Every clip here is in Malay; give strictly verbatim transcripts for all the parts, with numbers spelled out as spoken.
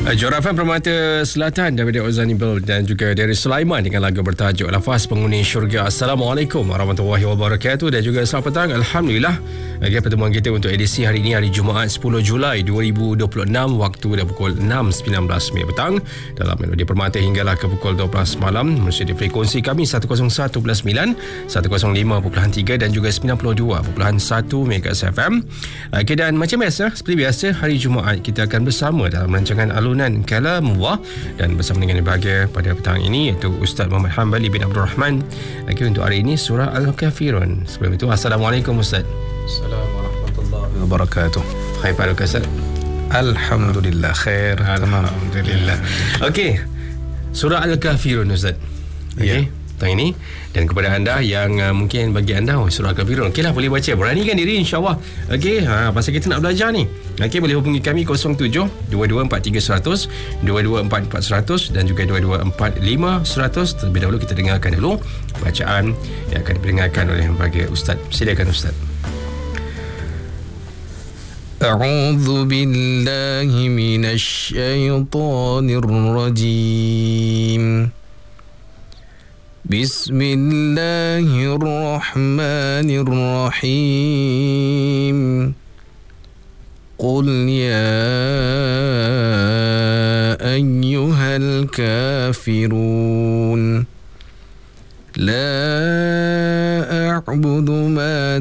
Johor F M Permata Selatan daripada Ozani Bill dan juga dari Sulaiman dengan lagu bertajuk Lafaz Penghuni Syurga. Assalamualaikum warahmatullahi wabarakatuh dan juga selamat petang. Alhamdulillah, okay, pertemuan kita untuk edisi hari ini hari Jumaat sepuluh Julai dua ribu dua puluh enam, waktu dah pukul enam sembilan belas minit petang dalam Melodi Permata hinggalah ke pukul dua belas malam melalui frekuensi kami seratus satu perpuluhan sembilan, seratus lima perpuluhan tiga dan juga sembilan puluh dua perpuluhan satu Megahertz F M. Okay, dan macam biasa, seperti biasa hari Jumaat kita akan bersama dalam rancangan Alunan Kalamullah dan bersama dengan bahagia pada petang ini iaitu Ustaz Muhammad Hambali bin Abdul Rahman. Okay, untuk hari ini surah Al-Kafirun. Sebelum itu, Assalamualaikum Ustaz. Assalamualaikum warahmatullahi wabarakatuh. Khair pada Ustaz. Alhamdulillah khair. Alhamdulillah. Okey, surah Al-Kafirun Ustaz. Okey, yeah. Petang ini, dan kepada anda yang uh, mungkin bagi anda oh, surah Al-Kafirun, okeylah, boleh baca, beranikan diri insya-Allah. Okey, ha, pasal kita nak belajar ni. Okey, boleh hubungi kami kosong tujuh dua dua empat tiga seratus, dua dua empat empat seratus dan juga dua dua empat lima seratus. Terlebih dahulu kita dengarkan dulu bacaan yang akan didengarkan oleh bagi Ustaz. Silakan Ustaz. A'udzu billahi minasy syaithanir rajim. Bismillahirrahmanirrahim. Qul ya ayyuhal kafirun la a'budu ma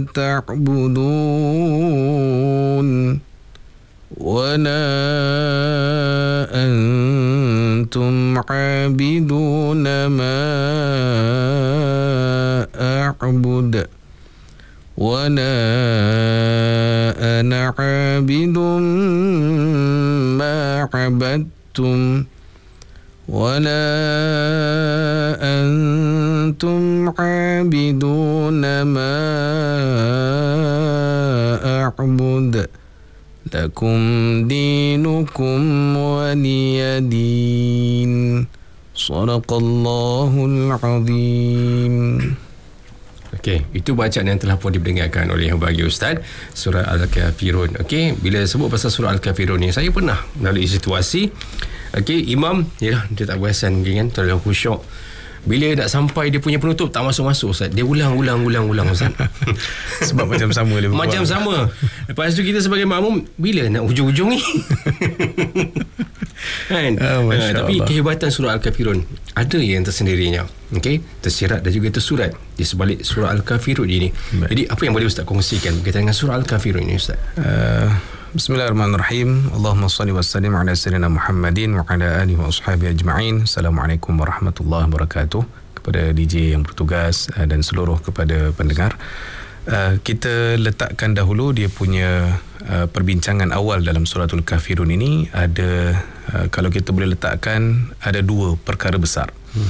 ta'budun wa la antum 'abiduna ma a'bud wa la ana 'abidun ma 'abadtum wa la antum 'abiduna ma a'bud lakum dinukum waliyadin. Sadaqallahul azim. Okey, itu bacaan yang telah pun didengarkan oleh yang bagi Ustaz, surah Al-Kafirun. Okey, bila sebut pasal surah Al-Kafirun ni, saya pernah melalui situasi, okey, imam yalah, dia tak perasan mungkin kan, terlalu khusyuk. Bila nak sampai dia punya penutup tak masuk-masuk Ustaz, dia ulang-ulang ulang-ulang Ustaz. Sebab macam sama dia macam sama. Lepas tu kita sebagai makmum, bila nak hujung-hujung ni? Kan? Oh, uh, tapi kehebatan surah Al-Kafirun ada yang tersendirinya. Okey, tersirat dan juga tersurat di sebalik surah Al-Kafirun ini. Baik. Jadi apa yang boleh Ustaz kongsikan berkaitan dengan surah Al-Kafirun ini Ustaz? Uh, Bismillahirrahmanirrahim. Allahumma salli wa sallim ala sayyidina Muhammadin wa ala alihi wa ashabihi ajma'in. Assalamualaikum warahmatullahi wabarakatuh. Kepada D J yang bertugas uh, dan seluruh kepada pendengar, uh, kita letakkan dahulu dia punya uh, perbincangan awal dalam suratul Kafirun ini. Ada uh, kalau kita boleh letakkan, ada dua perkara besar.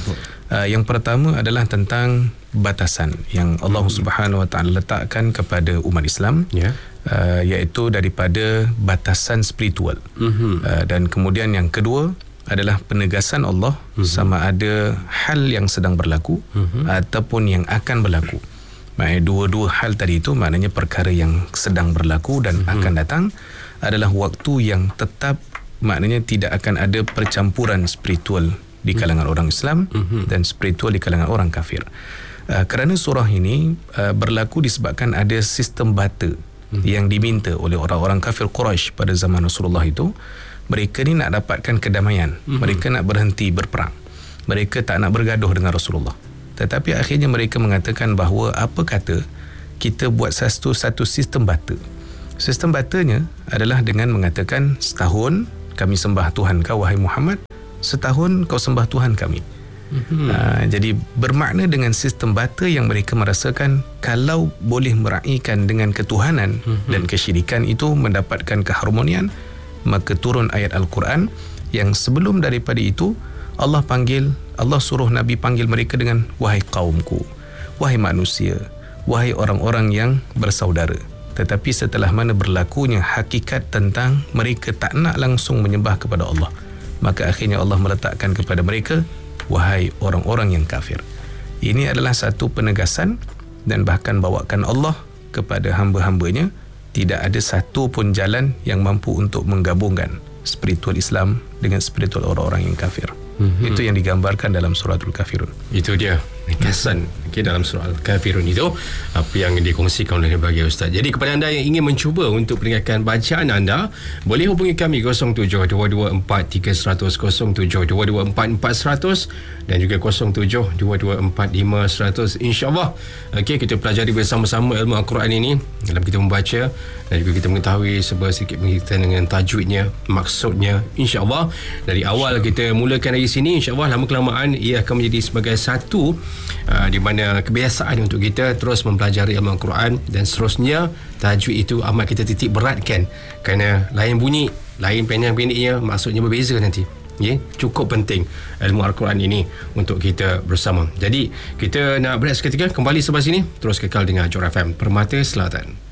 Uh, yang pertama adalah tentang batasan yang Allah Subhanahu Wa Taala letakkan kepada umat Islam, yeah. uh, iaitu daripada batasan spiritual. Mm-hmm. Uh, dan kemudian yang kedua adalah penegasan Allah, mm-hmm. sama ada hal yang sedang berlaku, mm-hmm. ataupun yang akan berlaku. Maknanya dua-dua hal tadi itu, maknanya perkara yang sedang berlaku dan mm-hmm. akan datang adalah waktu yang tetap, maknanya tidak akan ada percampuran spiritual di kalangan orang Islam mm-hmm. dan spiritual di kalangan orang kafir. Uh, kerana surah ini uh, berlaku disebabkan ada sistem bata mm-hmm. yang diminta oleh orang-orang kafir Quraisy pada zaman Rasulullah itu. Mereka ni nak dapatkan kedamaian, mm-hmm. mereka nak berhenti berperang, mereka tak nak bergaduh dengan Rasulullah. Tetapi akhirnya mereka mengatakan bahawa apa kata kita buat satu satu sistem bata. Sistem batanya adalah dengan mengatakan setahun kami sembah Tuhan kau wahai Muhammad, setahun kau sembah Tuhan kami. Mm-hmm. Uh, jadi bermakna dengan sistem bata yang mereka merasakan kalau boleh meraihkan dengan ketuhanan mm-hmm. dan kesyirikan itu mendapatkan keharmonian, maka turun ayat Al-Quran yang sebelum daripada itu Allah panggil, Allah suruh Nabi panggil mereka dengan wahai kaumku, wahai manusia, wahai orang-orang yang bersaudara. Tetapi setelah mana berlakunya hakikat tentang mereka tak nak langsung menyembah kepada Allah, maka akhirnya Allah meletakkan kepada mereka wahai orang-orang yang kafir. Ini adalah satu penegasan dan bahkan bawakan Allah kepada hamba-hambanya. Tidak ada satu pun jalan yang mampu untuk menggabungkan spiritual Islam dengan spiritual orang-orang yang kafir. Mm-hmm. Itu yang digambarkan dalam suratul Kafirun. Itu dia ringkasan okay, dalam surah Al-Kafirun itu apa yang dikongsikan oleh bagi Ustaz. Jadi kepada anda yang ingin mencuba untuk meningkatkan bacaan anda, boleh hubungi kami kosong tujuh dua dua empat tiga kosong kosong, kosong tujuh dua dua empat empat kosong kosong dan juga kosong tujuh dua dua empat lima kosong kosong. InsyaAllah okay, kita pelajari bersama-sama ilmu Al-Quran ini dalam kita membaca dan juga kita mengetahui sebuah sedikit berkaitan dengan tajwidnya, maksudnya. InsyaAllah dari awal kita mulakan dari sini, InsyaAllah lama kelamaan ia akan menjadi sebagai satu Uh, di mana kebiasaan untuk kita terus mempelajari ilmu Al-Quran, dan seterusnya tajwid itu amat kita titik beratkan kerana lain bunyi, lain pendek-pendeknya, maksudnya berbeza nanti. Yeah, cukup penting ilmu Al-Quran ini untuk kita bersama. Jadi kita nak berehat seketika, kembali sebelah sini, terus kekal dengan Johor F M Permata Selatan.